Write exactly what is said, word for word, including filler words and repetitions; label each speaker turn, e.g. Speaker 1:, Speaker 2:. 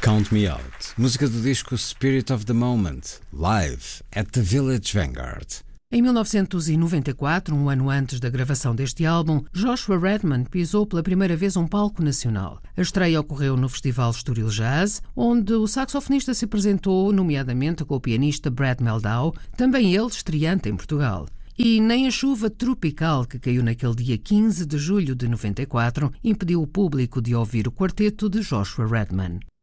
Speaker 1: Count Me Out, música do disco Spirit of the Moment, live at the Village Vanguard.
Speaker 2: Em mil novecentos e noventa e quatro, um ano antes da gravação deste álbum, Joshua Redman pisou pela primeira vez um palco nacional. A estreia ocorreu no Festival Estoril Jazz, onde o saxofonista se apresentou, nomeadamente com o pianista Brad Meldau, também ele estreante em Portugal. E nem a chuva tropical que caiu naquele dia quinze de julho de noventa e quatro impediu o público de ouvir o quarteto de Joshua Redman.